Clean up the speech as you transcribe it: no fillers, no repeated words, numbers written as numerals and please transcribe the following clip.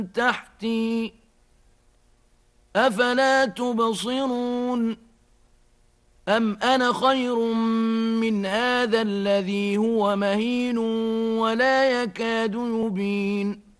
تحتي أفلا تبصرون أم أنا خير من هذا الذي هو مهين ولا يكاد يبين